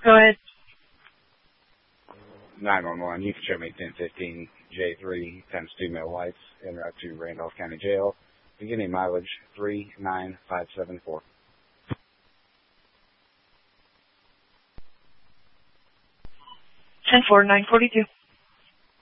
Go ahead. 911, you can show me 1015 J3 times 2 Mill Lights en route to Randolph County Jail. Beginning mileage 39574. 10-4, 942.